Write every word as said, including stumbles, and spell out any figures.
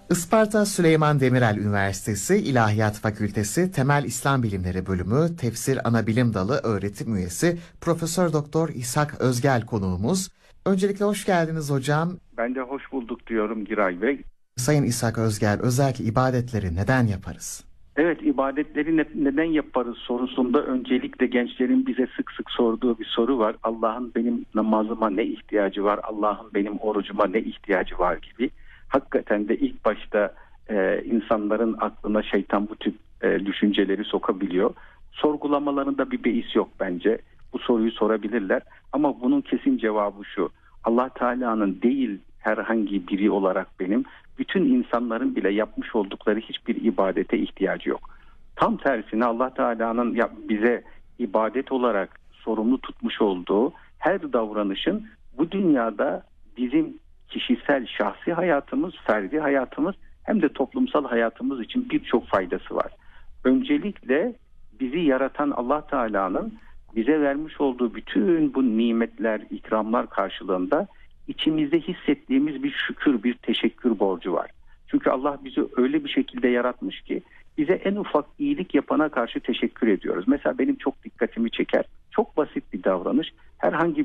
Isparta Süleyman Demirel Üniversitesi İlahiyat Fakültesi Temel İslam Bilimleri Bölümü Tefsir Anabilim Dalı öğretim üyesi Profesör Doktor İshak Özgel konuğumuz. Öncelikle hoş geldiniz hocam. Ben de hoş bulduk diyorum Giray Bey. Sayın İshak Özgel, özellikle ibadetleri neden yaparız? Evet, ibadetleri ne, neden yaparız sorusunda öncelikle gençlerin bize sık sık sorduğu bir soru var. Allah'ın benim namazıma ne ihtiyacı var, Allah'ın benim orucuma ne ihtiyacı var gibi. Hakikaten de ilk başta e, insanların aklına şeytan bu tip e, düşünceleri sokabiliyor. Sorgulamalarında bir beis yok bence. Bu soruyu sorabilirler. Ama bunun kesin cevabı şu: Allah Teala'nın değil herhangi biri olarak benim, bütün insanların bile yapmış oldukları hiçbir ibadete ihtiyacı yok. Tam tersine Allah Teala'nın bize ibadet olarak sorumlu tutmuş olduğu her davranışın bu dünyada bizim kişisel, şahsi hayatımız, ferdi hayatımız hem de toplumsal hayatımız için birçok faydası var. Öncelikle bizi yaratan Allah Teala'nın bize vermiş olduğu bütün bu nimetler, ikramlar karşılığında içimizde hissettiğimiz bir şükür, bir teşekkür borcu var. Çünkü Allah bizi öyle bir şekilde yaratmış ki bize en ufak iyilik yapana karşı teşekkür ediyoruz. Mesela benim çok dikkatimi çeker, çok basit bir davranış. Herhangi